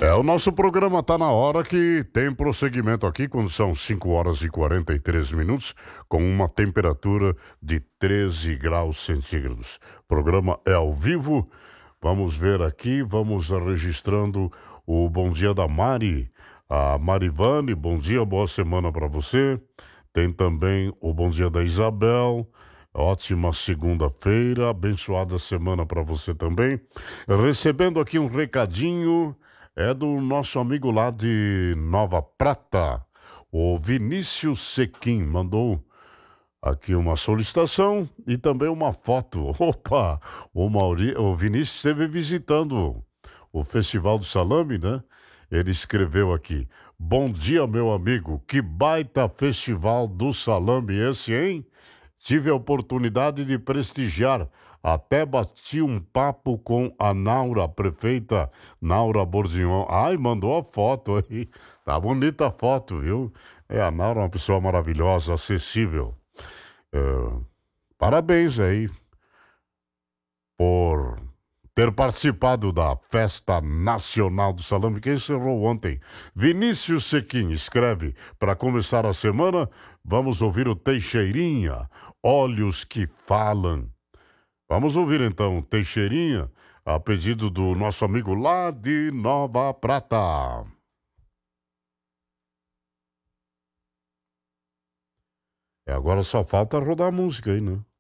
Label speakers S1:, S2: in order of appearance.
S1: O nosso programa está na hora que tem prosseguimento aqui, quando são 5 horas e 43 minutos, com uma temperatura de 13 graus centígrados. O programa é ao vivo. Vamos ver aqui, vamos registrando o bom dia da Mari. A Marivane, bom dia, boa semana para você. Tem também o bom dia da Isabel. Ótima segunda-feira, abençoada semana para você também. Recebendo aqui um recadinho, é do nosso amigo lá de Nova Prata, o Vinícius Sequim, mandou aqui uma solicitação e também uma foto. Opa, o Vinícius esteve visitando o Festival do Salame, né? Ele escreveu aqui: bom dia, meu amigo, que baita Festival do Salame esse, hein? Tive a oportunidade de prestigiar. Até bati um papo com a Naura, a prefeita Naura Bordignon. Ai, mandou a foto aí. Tá bonita a foto, viu? A Naura é uma pessoa maravilhosa, acessível. É, parabéns aí por ter participado da Festa Nacional do Salame, que encerrou ontem. Vinícius Sequim escreve: para começar a semana, vamos ouvir o Teixeirinha, Olhos que Falam. Vamos ouvir então Teixeirinha, a pedido do nosso amigo lá de Nova Prata. Agora só falta rodar a música aí, né?